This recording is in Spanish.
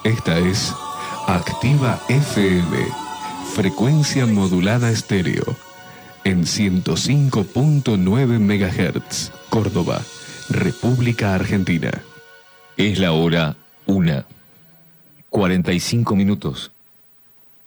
Esta es Activa FM, frecuencia modulada estéreo, en 105.9 MHz, Córdoba, República Argentina. Es la hora 1:45.